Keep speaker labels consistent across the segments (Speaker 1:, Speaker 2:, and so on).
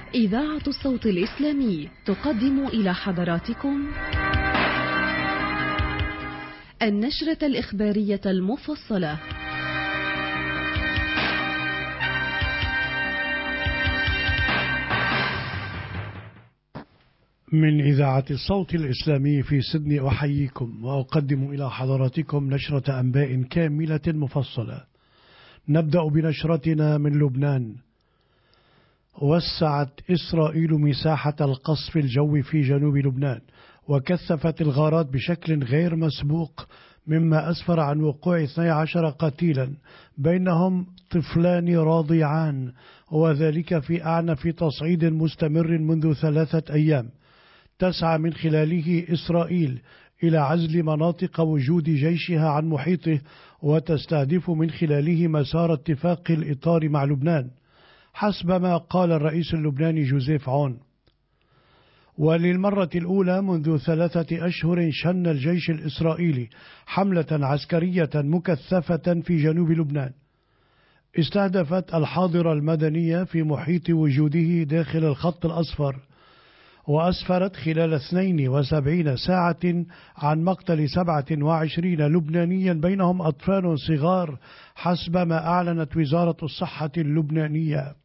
Speaker 1: إذاعة الصوت الإسلامي تقدم إلى حضراتكم النشرة الإخبارية المفصلة.
Speaker 2: من إذاعة الصوت الإسلامي في سيدني أحييكم وأقدم إلى حضراتكم نشرة أنباء كاملة مفصلة. نبدأ بنشرتنا من لبنان. وسعت إسرائيل مساحة القصف الجوي في جنوب لبنان وكثفت الغارات بشكل غير مسبوق، مما أسفر عن وقوع 12 قتيلا بينهم طفلان رضيعان، وذلك في أعنف تصعيد مستمر منذ 3 أيام تسعى من خلاله إسرائيل إلى عزل مناطق وجود جيشها عن محيطه، وتستهدف من خلاله مسار اتفاق الإطار مع لبنان حسب ما قال الرئيس اللبناني جوزيف عون. وللمرة الأولى منذ 3 أشهر شن الجيش الإسرائيلي حملة عسكرية مكثفة في جنوب لبنان استهدفت الحاضر المدنية في محيط وجوده داخل الخط الأصفر، وأسفرت خلال 72 ساعة عن مقتل 27 لبنانيا بينهم أطفال صغار حسب ما أعلنت وزارة الصحة اللبنانية.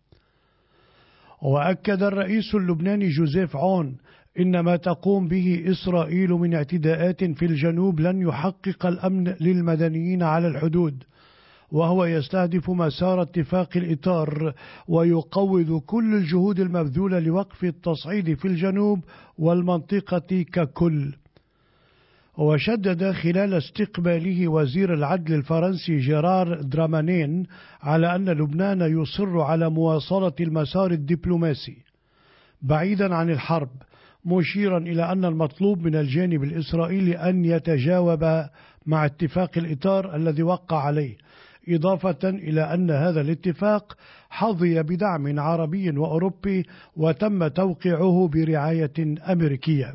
Speaker 2: وأكد الرئيس اللبناني جوزيف عون إن ما تقوم به إسرائيل من اعتداءات في الجنوب لن يحقق الأمن للمدنيين على الحدود، وهو يستهدف مسار اتفاق الإطار ويقوض كل الجهود المبذولة لوقف التصعيد في الجنوب والمنطقة ككل. وشدد خلال استقباله وزير العدل الفرنسي جيرار درامانين على أن لبنان يصر على مواصلة المسار الدبلوماسي بعيدا عن الحرب، مشيرا إلى أن المطلوب من الجانب الإسرائيلي أن يتجاوب مع اتفاق الإطار الذي وقع عليه، إضافة إلى أن هذا الاتفاق حظي بدعم عربي وأوروبي وتم توقيعه برعاية أمريكية.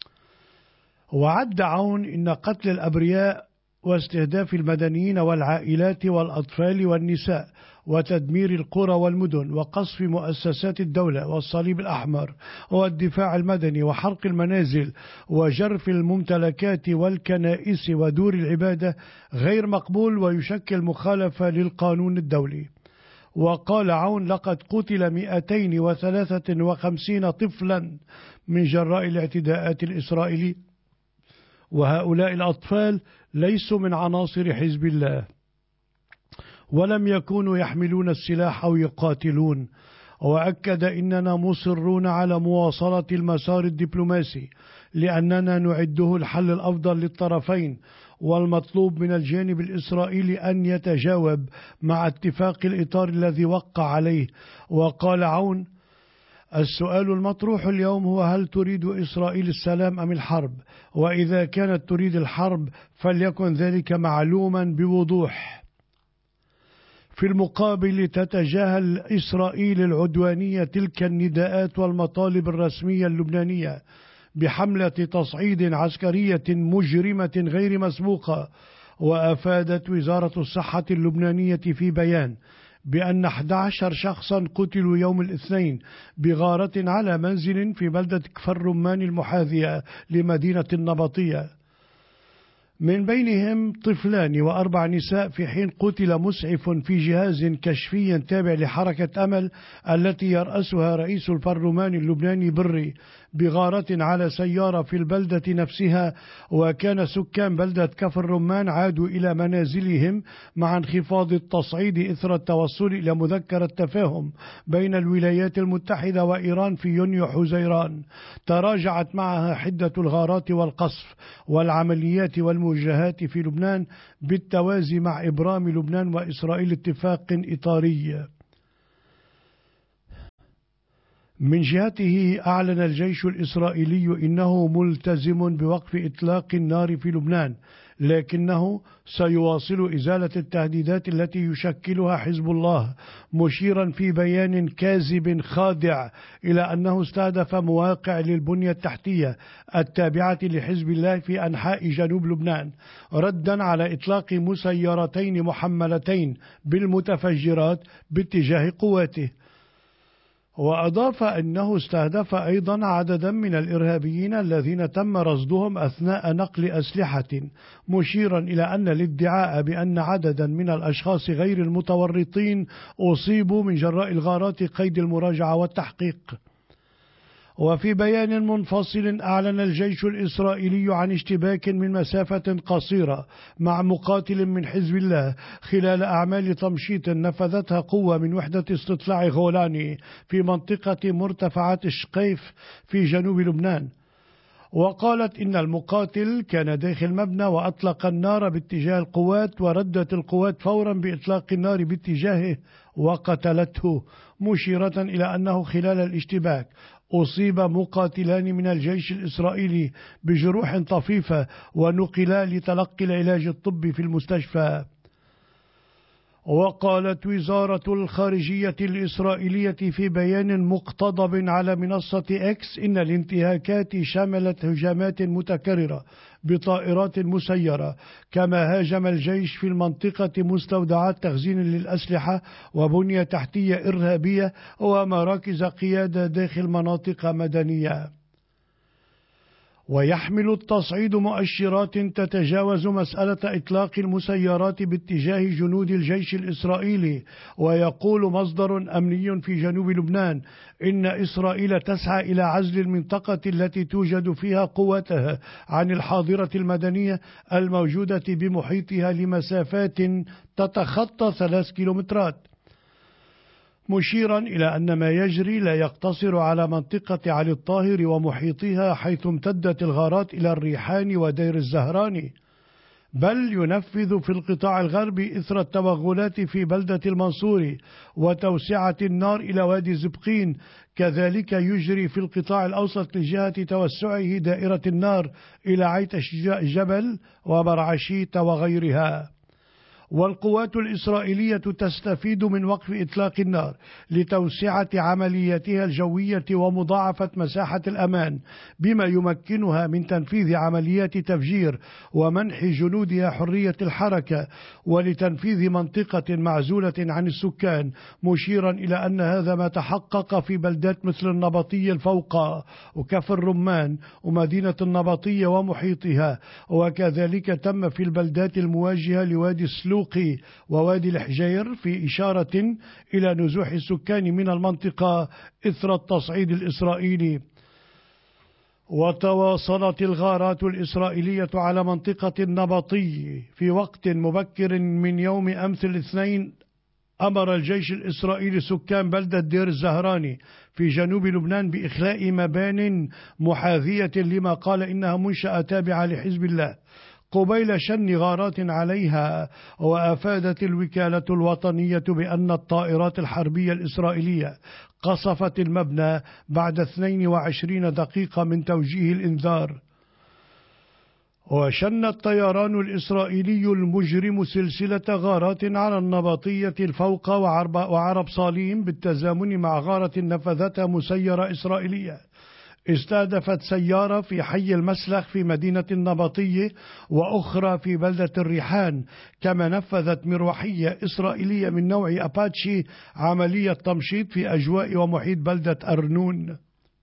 Speaker 2: وعد عون إن قتل الأبرياء واستهداف المدنيين والعائلات والأطفال والنساء وتدمير القرى والمدن وقصف مؤسسات الدولة والصليب الأحمر والدفاع المدني وحرق المنازل وجرف الممتلكات والكنائس ودور العبادة غير مقبول ويشكل مخالفة للقانون الدولي. وقال عون: لقد قتل 253 طفلا من جراء الاعتداءات الإسرائيلية، وهؤلاء الأطفال ليسوا من عناصر حزب الله ولم يكونوا يحملون السلاح أو يقاتلون. وأكد إننا مصرون على مواصلة المسار الدبلوماسي لأننا نعده الحل الأفضل للطرفين، والمطلوب من الجانب الإسرائيلي أن يتجاوب مع اتفاق الإطار الذي وقع عليه. وقال عون: السؤال المطروح اليوم هو هل تريد إسرائيل السلام أم الحرب؟ وإذا كانت تريد الحرب فليكن ذلك معلوما بوضوح. في المقابل تتجاهل إسرائيل العدوانية تلك النداءات والمطالب الرسمية اللبنانية بحملة تصعيد عسكرية مجرمة غير مسبوقة. وأفادت وزارة الصحة اللبنانية في بيان بأن 11 شخصا قتلوا يوم الاثنين بغارة على منزل في بلدة كفر رمان المحاذية لمدينة النبطية، من بينهم طفلان و4 نساء، في حين قتل مسعف في جهاز كشفي تابع لحركة أمل التي يرأسها رئيس البرلمان اللبناني بري بغارة على سيارة في البلدة نفسها. وكان سكان بلدة كفر رمان عادوا إلى منازلهم مع انخفاض التصعيد إثر التوصل إلى مذكرة تفاهم بين الولايات المتحدة وإيران في يونيو حزيران تراجعت معها حدة الغارات والقصف والعمليات والموجهات في لبنان بالتوازي مع إبرام لبنان وإسرائيل اتفاق إطاري. من جهته أعلن الجيش الإسرائيلي إنه ملتزم بوقف إطلاق النار في لبنان، لكنه سيواصل إزالة التهديدات التي يشكلها حزب الله، مشيرا في بيان كاذب خادع إلى أنه استهدف مواقع للبنية التحتية التابعة لحزب الله في أنحاء جنوب لبنان، ردا على إطلاق مسيرتين محملتين بالمتفجرات باتجاه قواته. وأضاف أنه استهدف أيضا عددا من الإرهابيين الذين تم رصدهم أثناء نقل أسلحة، مشيرا إلى أن الادعاء بأن عددا من الأشخاص غير المتورطين أصيبوا من جراء الغارات قيد المراجعة والتحقيق. وفي بيان منفصل أعلن الجيش الإسرائيلي عن اشتباك من مسافة قصيرة مع مقاتل من حزب الله خلال أعمال تمشيط نفذتها قوة من وحدة استطلاع غولاني في منطقة مرتفعات الشقيف في جنوب لبنان. وقالت إن المقاتل كان داخل مبنى وأطلق النار باتجاه القوات، وردت القوات فورا بإطلاق النار باتجاهه وقتلته، مشيرة إلى أنه خلال الاشتباك أصيب مقاتلان من الجيش الإسرائيلي بجروح طفيفة ونقلا لتلقي العلاج الطبي في المستشفى. وقالت وزارة الخارجية الإسرائيلية في بيان مقتضب على منصة إكس إن الانتهاكات شملت هجمات متكررة بطائرات مسيرة، كما هاجم الجيش في المنطقة مستودعات تخزين للأسلحة وبنية تحتية إرهابية ومراكز قيادة داخل مناطق مدنية. ويحمل التصعيد مؤشرات تتجاوز مسألة إطلاق المسيرات باتجاه جنود الجيش الإسرائيلي. ويقول مصدر أمني في جنوب لبنان إن إسرائيل تسعى إلى عزل المنطقة التي توجد فيها قوتها عن الحاضرة المدنية الموجودة بمحيطها لمسافات تتخطى 3 كيلومترات، مشيرا إلى أن ما يجري لا يقتصر على منطقة علي الطاهر ومحيطها حيث امتدت الغارات إلى الريحان ودير الزهراني، بل ينفذ في القطاع الغربي إثر التوغلات في بلدة المنصوري وتوسعة النار إلى وادي زبقين. كذلك يجري في القطاع الأوسط لجهة توسعه دائرة النار إلى عيت جبل وبرعشيت وغيرها. والقوات الإسرائيلية تستفيد من وقف إطلاق النار لتوسعة عملياتها الجوية ومضاعفة مساحة الأمان، بما يمكنها من تنفيذ عمليات تفجير ومنح جنودها حرية الحركة، ولتنفيذ منطقة معزولة عن السكان، مشيرا إلى أن هذا ما تحقق في بلدات مثل النبطية الفوقى وكفر الرمان ومدينة النبطية ومحيطها، وكذلك تم في البلدات المواجهة لوادي السلوق ووادي الحجير، في إشارة إلى نزوح السكان من المنطقة إثر التصعيد الإسرائيلي. وتواصلت الغارات الإسرائيلية على منطقة النبطي في وقت مبكر من يوم أمس الاثنين. أمر الجيش الإسرائيلي سكان بلدة دير الزهراني في جنوب لبنان بإخلاء مبان محاذية لما قال إنها منشأة تابعة لحزب الله قبيل شن غارات عليها. وأفادت الوكالة الوطنية بأن الطائرات الحربية الإسرائيلية قصفت المبنى بعد 22 دقيقة من توجيه الإنذار. وشن الطيران الإسرائيلي المجرم سلسلة غارات على النبطية الفوق وعرب صاليم بالتزامن مع غارة نفذتها مسيرة إسرائيلية استهدفت سيارة في حي المسلخ في مدينة النبطية وأخرى في بلدة الريحان. كما نفذت مروحية إسرائيلية من نوع أباتشي عملية تمشيط في أجواء ومحيط بلدة أرنون.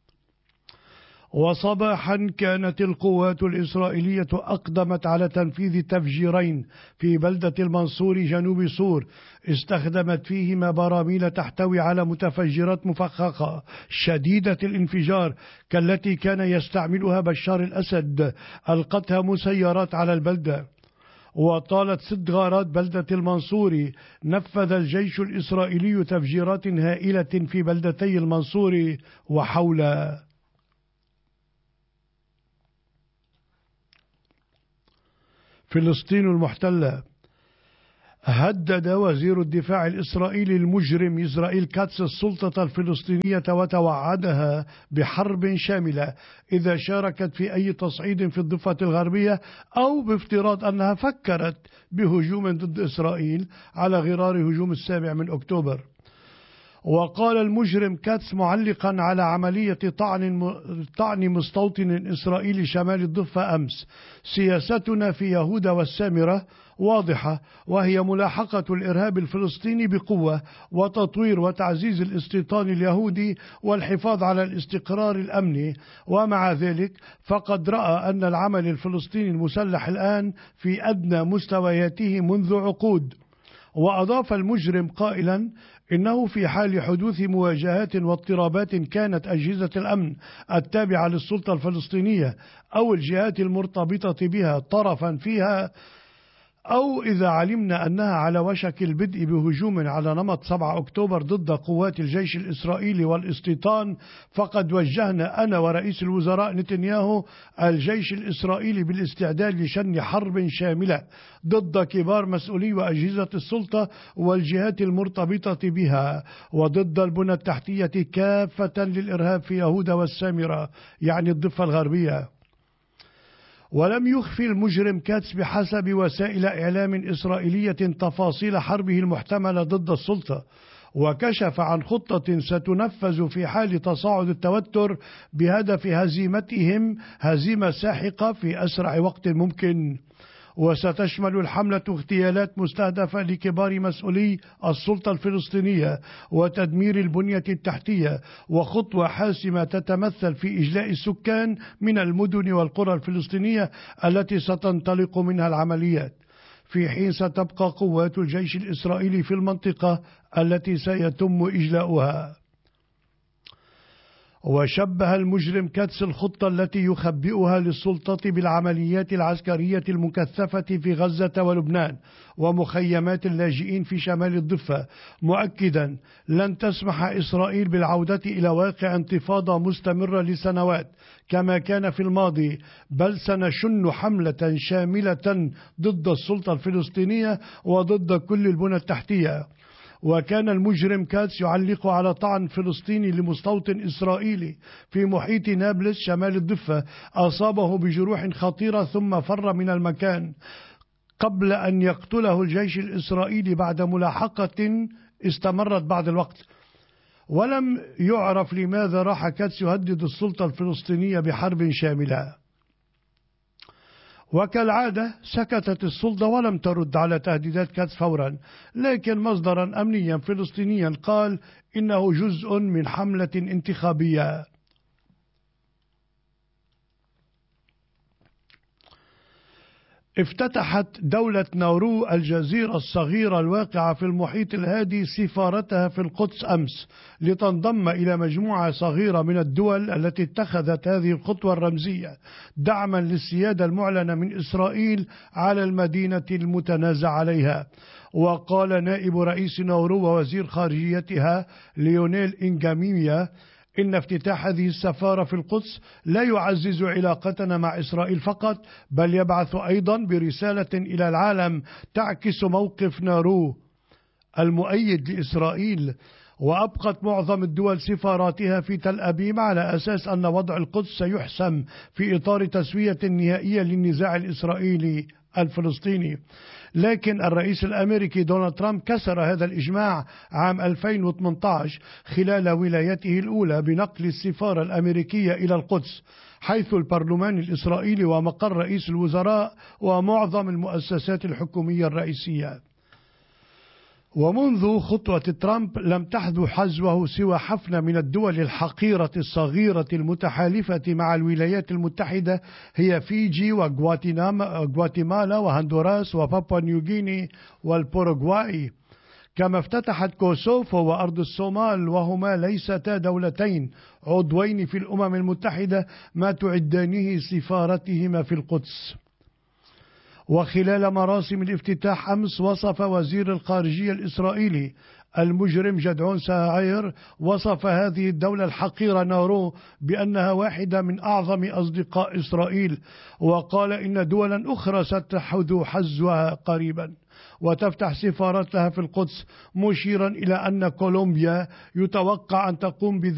Speaker 2: وصباحا كانت القوات الإسرائيلية أقدمت على تنفيذ تفجيرين في بلدة المنصور جنوب صور استخدمت فيهما براميل تحتوي على متفجرات مفخخة شديدة الانفجار كالتي كان يستعملها بشار الأسد، ألقتها مسيرات على البلدة. وطالت 6 غارات بلدة المنصوري. نفذ الجيش الإسرائيلي تفجيرات هائلة في بلدتي المنصوري وحولها. فلسطين المحتلة. هدد وزير الدفاع الإسرائيلي المجرم إسرائيل كاتس السلطة الفلسطينية وتوعدها بحرب شاملة إذا شاركت في أي تصعيد في الضفة الغربية أو بافتراض أنها فكرت بهجوم ضد إسرائيل على غرار هجوم 7 أكتوبر. وقال المجرم كاتس معلقا على عملية طعن مستوطن إسرائيلي شمال الضفة أمس: سياستنا في يهوذا والسامرة واضحة، وهي ملاحقة الإرهاب الفلسطيني بقوة وتطوير وتعزيز الاستيطان اليهودي والحفاظ على الاستقرار الأمني. ومع ذلك فقد رأى أن العمل الفلسطيني المسلح الآن في أدنى مستوياته منذ عقود. وأضاف المجرم قائلا إنه في حال حدوث مواجهات واضطرابات كانت أجهزة الأمن التابعة للسلطة الفلسطينية أو الجهات المرتبطة بها طرفا فيها، أو إذا علمنا أنها على وشك البدء بهجوم على نمط 7 أكتوبر ضد قوات الجيش الإسرائيلي والاستيطان، فقد وجهنا أنا ورئيس الوزراء نتنياهو الجيش الإسرائيلي بالاستعداد لشن حرب شاملة ضد كبار مسؤولي وأجهزة السلطة والجهات المرتبطة بها، وضد البنى التحتية كافة للإرهاب في يهوذا والسامرة، يعني الضفة الغربية. ولم يخفي المجرم كاتس بحسب وسائل إعلام إسرائيلية تفاصيل حربه المحتملة ضد السلطة، وكشف عن خطة ستنفذ في حال تصاعد التوتر بهدف هزيمتهم هزيمة ساحقة في أسرع وقت ممكن. وستشمل الحملة اغتيالات مستهدفة لكبار مسؤولي السلطة الفلسطينية وتدمير البنية التحتية، وخطوة حاسمة تتمثل في إجلاء السكان من المدن والقرى الفلسطينية التي ستنطلق منها العمليات، في حين ستبقى قوات الجيش الإسرائيلي في المنطقة التي سيتم إجلاؤها. وشبه المجرم كاتس الخطة التي يخبئها للسلطة بالعمليات العسكرية المكثفة في غزة ولبنان ومخيمات اللاجئين في شمال الضفة، مؤكدا لن تسمح إسرائيل بالعودة إلى واقع انتفاضة مستمرة لسنوات كما كان في الماضي، بل سنشن حملة شاملة ضد السلطة الفلسطينية وضد كل البنى التحتية. وكان المجرم كاتس يعلق على طعن فلسطيني لمستوطن إسرائيلي في محيط نابلس شمال الضفة أصابه بجروح خطيرة ثم فر من المكان قبل أن يقتله الجيش الإسرائيلي بعد ملاحقة استمرت بعض الوقت. ولم يعرف لماذا راح كاتس يهدد السلطة الفلسطينية بحرب شاملة. وكالعادة سكتت السلطة ولم ترد على تهديدات كاتس فورا، لكن مصدرا أمنيا فلسطينيا قال إنه جزء من حملة انتخابية. افتتحت دولة نورو الجزيرة الصغيرة الواقعة في المحيط الهادي سفارتها في القدس أمس لتنضم إلى مجموعة صغيرة من الدول التي اتخذت هذه الخطوة الرمزية دعما للسيادة المعلنة من إسرائيل على المدينة المتنازع عليها. وقال نائب رئيس نورو ووزير خارجيتها ليونيل إنجاميميا إن افتتاح هذه السفارة في القدس لا يعزز علاقتنا مع إسرائيل فقط، بل يبعث أيضا برسالة إلى العالم تعكس موقف نورو المؤيد لإسرائيل. وأبقت معظم الدول سفاراتها في تل أبيب على أساس أن وضع القدس سيحسم في إطار تسوية نهائية للنزاع الإسرائيلي الفلسطيني. لكن الرئيس الأمريكي دونالد ترامب كسر هذا الإجماع عام 2018 خلال ولايته الأولى بنقل السفارة الأمريكية إلى القدس، حيث البرلمان الإسرائيلي ومقر رئيس الوزراء ومعظم المؤسسات الحكومية الرئيسية. ومنذ خطوة ترامب لم تحذو حذوه سوى حفنة من الدول الحقيرة الصغيرة المتحالفة مع الولايات المتحدة، هي فيجي وغواتيمالا وهندوراس وبابوا نيوغيني والبوروغواي. كما افتتحت كوسوفو وأرض الصومال، وهما ليستا دولتين عضوين في الأمم المتحدة ما تعدانه سفارتهما في القدس. وخلال مراسم الافتتاح أمس وصف وزير الخارجية الإسرائيلي المجرم جدعون ساعير هذه الدولة الحقيرة نورو بأنها واحدة من أعظم أصدقاء إسرائيل، وقال إن دولا أخرى ستحذو حذوها قريبا وتفتح سفارتها في القدس، مشيرا إلى أن كولومبيا يتوقع أن تقوم